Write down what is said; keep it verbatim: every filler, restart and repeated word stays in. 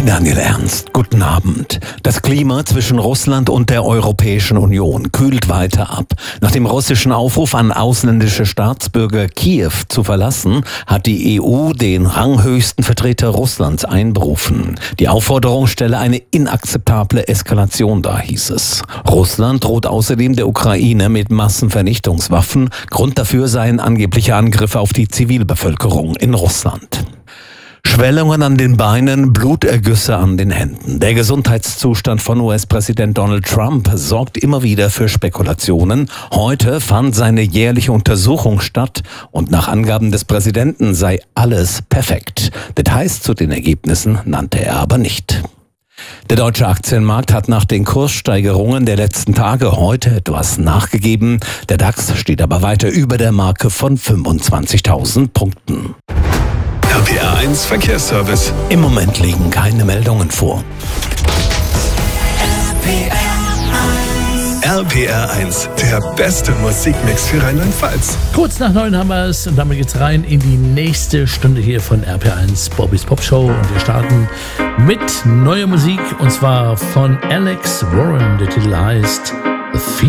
Daniel Ernst, guten Abend. Das Klima zwischen Russland und der Europäischen Union kühlt weiter ab. Nach dem russischen Aufruf an ausländische Staatsbürger Kiew zu verlassen, hat die E U den ranghöchsten Vertreter Russlands einberufen. Die Aufforderung stelle eine inakzeptable Eskalation dar, hieß es. Russland droht außerdem der Ukraine mit Massenvernichtungswaffen. Grund dafür seien angebliche Angriffe auf die Zivilbevölkerung in Russland. Schwellungen an den Beinen, Blutergüsse an den Händen. Der Gesundheitszustand von U S-Präsident Donald Trump sorgt immer wieder für Spekulationen. Heute fand seine jährliche Untersuchung statt und nach Angaben des Präsidenten sei alles perfekt. Details zu den Ergebnissen nannte er aber nicht. Der deutsche Aktienmarkt hat nach den Kurssteigerungen der letzten Tage heute etwas nachgegeben. Der DAX steht aber weiter über der Marke von fünfundzwanzigtausend Punkten. R P R eins Verkehrsservice. Im Moment liegen keine Meldungen vor. R P R eins, der beste Musikmix für Rheinland-Pfalz. Kurz nach neun haben wir es und damit geht's rein in die nächste Stunde hier von R P R eins Bobbys Pop Show. Und wir starten mit neuer Musik und zwar von Alex Warren. Der Titel heißt The Feeling.